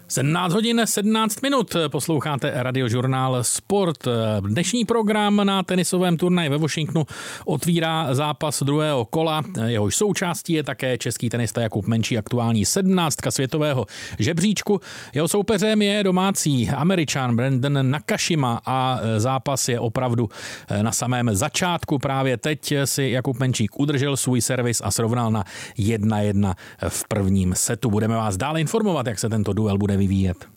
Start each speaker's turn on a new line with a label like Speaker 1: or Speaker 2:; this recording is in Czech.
Speaker 1: 17 hodin 17 minut, posloucháte Radiožurnál Sport. Dnešní program na tenisovém turnaji ve Washingtonu otvírá zápas druhého kola. Jehož součástí je také český tenista Jakub Menčí, aktuální 17 světového žebříčku. Jeho soupeřem je domácí Američan Brandon Nakashima a zápas je opravdu na samém začátku. Právě teď si Jakub Menčík udržel svůj servis a srovnal na 1-1 v prvním setu. Budeme vás dále informovat, jak se tento duel bude vyvíjet.